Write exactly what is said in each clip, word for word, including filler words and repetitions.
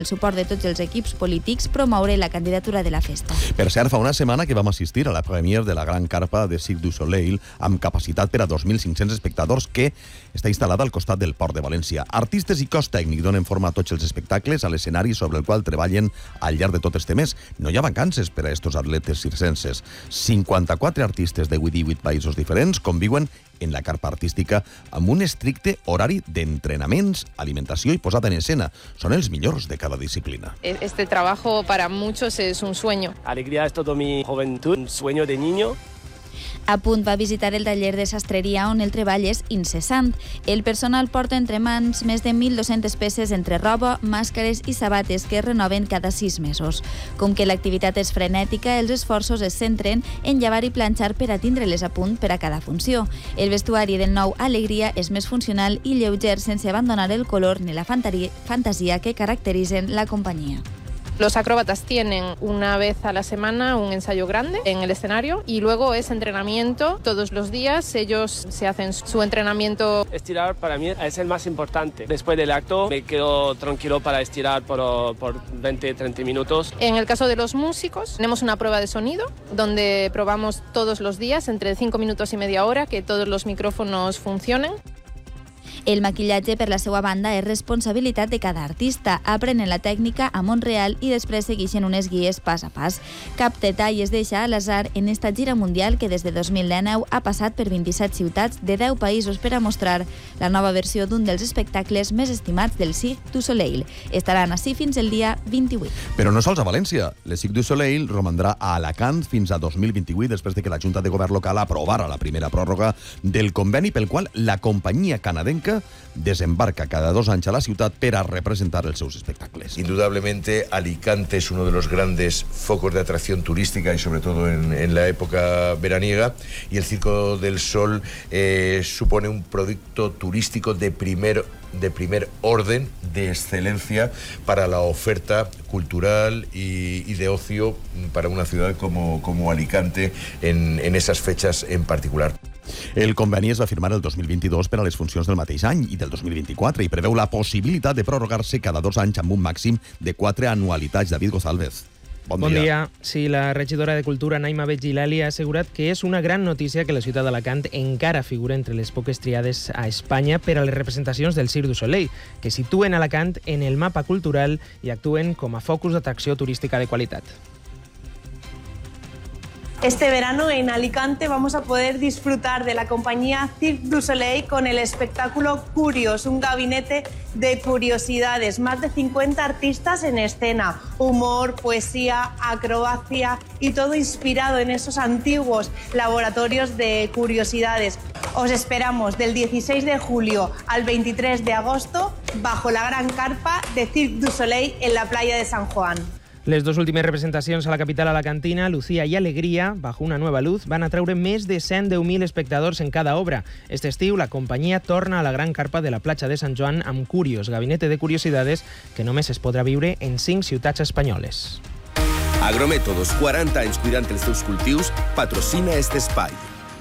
el suport de tots els equips polítics, promoure la candidatura de la festa. Per cert, fa una setmana que vam assistir a la premiere de la gran carpa de Cirque du Soleil amb capacitat per a dos mil cinc-cents espectadors que està instal·lada al costat del Port de València. Artistes i cos tècnic donen forma a tots els espectacles a l'escenari sobre el qual treballen al llarg de tot este mes. No hi ha vacances per a estos atletes circenses. cinquanta-quatre artistes de divuit països diferents conviuen en la carpa artística amb un estricte horari d'entrenaments, alimentació i posada en escena. Són els millors de cada disciplina. Este trabajo para muchos es un sueño. Alegría es todo mi juventud, un sueño de niño. A punt va visitar el taller de sastreria on el treball és incessant. El personal porta entre mans més de mil dues-centes peces entre roba, màscares i sabates que es renoven cada sis mesos. Com que l'activitat és frenètica, els esforços es centren en llevar i planxar per a tindre-les a punt per a cada funció. El vestuari del nou Alegria és més funcional i lleuger sense abandonar el color ni la fantasia que caracteritzen la companyia. Los acróbatas tienen una vez a la semana un ensayo grande en el escenario y luego es entrenamiento todos los días. Ellos se hacen su entrenamiento. Estirar para mí es el más importante. Después del acto me quedo tranquilo para estirar por, por veinte a treinta minutos. En el caso de los músicos, tenemos una prueba de sonido donde probamos todos los días entre cinco minutos y media hora que todos los micrófonos funcionen. El maquillatge, per la seva banda, és responsabilitat de cada artista. Aprenen la tècnica a Montreal i després segueixen unes guies pas a pas. Cap detall es deixa a l'azar en esta gira mundial que des de dos mil dinou ha passat per vint-i-set ciutats de deu països per a mostrar la nova versió d'un dels espectacles més estimats del Cirque du Soleil. Estaran així fins el dia vint-i-vuit. Però no sols a València. El Cirque du Soleil romandrà a Alacant fins a dos mil vint-i-vuit després de que la Junta de Govern local aprovara la primera pròrroga del conveni pel qual la companyia canadenca desembarca cada dos anys a la ciutat per a representar els seus espectacles. Indudablemente, Alicante es uno de los grandes focos de atracción turística y sobre todo en, en la época veraniega, y el Circo del Sol eh, supone un producto turístico de primer de primer orden, de excelencia para la oferta cultural y, y de ocio para una ciudad como, como Alicante en, en esas fechas en particular. El conveni es va firmar el dos mil vint-i-dos per a les funcions del mateix any i del dos mil vint-i-quatre i preveu la possibilitat de prorrogar-se cada dos anys amb un màxim de quatre anualitats. David González. Bon, bon dia. dia. Sí, la regidora de Cultura, Naima Begilali, ha assegurat que és una gran notícia que la ciutat d'Alacant encara figura entre les poques triades a Espanya per a les representacions del Cirque du Soleil, que situen Alacant en el mapa cultural i actuen com a focus d'atracció turística de qualitat. Este verano en Alicante vamos a poder disfrutar de la compañía Cirque du Soleil con el espectáculo Curios, un gabinete de curiosidades. Más de cincuenta artistas en escena, humor, poesía, acrobacia y todo inspirado en esos antiguos laboratorios de curiosidades. Os esperamos del dieciséis de julio al veintitrés de agosto bajo la gran carpa de Cirque du Soleil en la playa de San Juan. Les dues últimes representacions a la capital alacantina, Lucía i Alegria, bajo una nueva luz, van atraure més de cent deu mil espectadors en cada obra. Este estiu, la companyia torna a la gran carpa de la platja de Sant Joan amb Curios, gabinete de curiosidades que només es podrà viure en cinc ciutats espanyoles. Agrométodos, quaranta anys cuidant els teus cultius, patrocina este espai.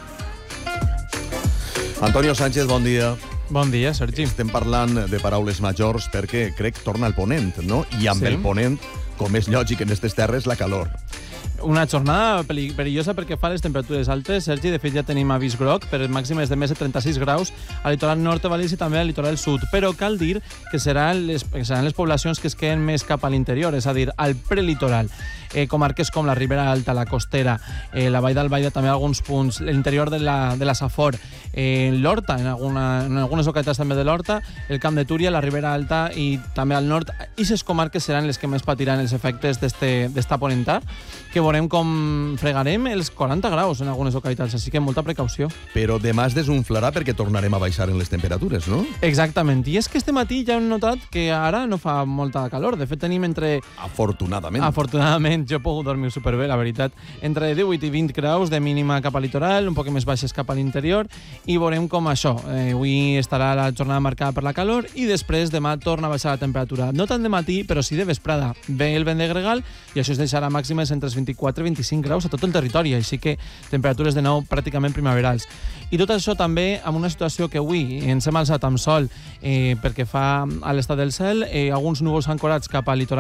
Antonio Sánchez, bon dia. Bon dia, Sergi. Estem parlant de paraules majors perquè crec torna al ponent, no? I amb Sí. el ponent, com és lògic en aquestes terres, la calor. Una jornada perillosa perquè fa les temperatures altes. Sergi, de fet, ja tenim avís groc per màximes de més de trenta-sis graus al litoral nord de València i també al litoral sud. Però cal dir que seran les, que seran les poblacions que es queden més cap a l'interior, és a dir, al prelitoral. Eh, comarques com la Ribera Alta, la Costera, eh, la Vall d'Albaida, també alguns punts, l'interior de la, de la Safor, eh, l'Horta, en, alguna, en algunes localitats també de l'Horta, el Camp de Túria, la Ribera Alta i també al nord. I aquestes comarques seran les que més patiran els efectes d'esta ponentà, que veurem com fregarem els quaranta graus en algunes localitats, així que molta precaució. Però demà es desunflarà perquè tornarem a baixar en les temperatures, no? Exactament. I és que este matí ja hem notat que ara no fa molta calor. De fet, tenim entre... Afortunadament. Afortunadament, jo he pogut dormir superbé, la veritat. Entre divuit i vint graus de mínima cap a litoral, un poc més baixes cap a l'interior, i veurem com això. Eh, avui estarà la jornada marcada per la calor i després demà torna a baixar la temperatura. No tant de matí, però sí de vesprada. Ve el vent de gregal i això es deixarà màximes entre els vint-i-quatre vint-i-quatre a vint-i-cinc graus a tot el territori, així que temperatures de nou pràcticament primaverals. I tot això també amb una situació que avui ens hem alçat amb sol eh, perquè fa a l'estat del cel, eh, alguns núvols ancorats cap al litoral